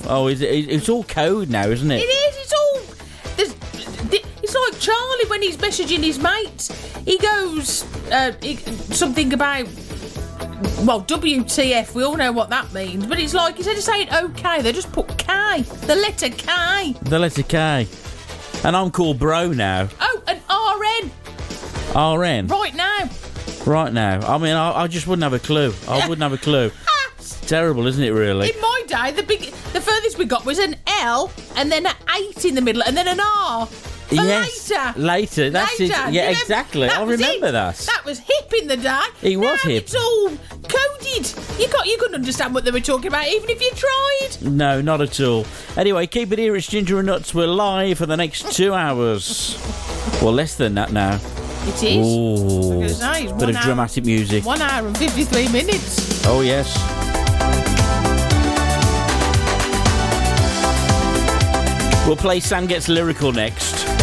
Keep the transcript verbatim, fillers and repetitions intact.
Oh, is it, it's all code now, isn't it? It is. It's all. There's, it's like Charlie when he's messaging his mates. He goes uh, he, something about. Well, W T F, we all know what that means, but it's like, instead of saying OK, they just put K, the letter K. The letter K. And I'm called bro now. Oh, an R N. R N? Right now. Right now. I mean, I, I just wouldn't have a clue. I wouldn't have a clue. It's terrible, isn't it, really? In my day, the big, the furthest we got was an L, and then an eight in the middle, and then an R. For yes. later. Later, that's later. it. Yeah, You know, exactly. that I was remember it. that. That was hip in the day. He was now hip. It's all coded. You got, you couldn't understand what they were talking about, even if you tried. No, not at all. Anyway, keep it here. It's Ginger and Nuts. We're live for the next two hours. Well, less than that now. It is. Ooh, I was gonna say, it's bit one of hour- dramatic music. One hour and fifty-three minutes. Oh, yes. We'll play Sam Gets Lyrical next.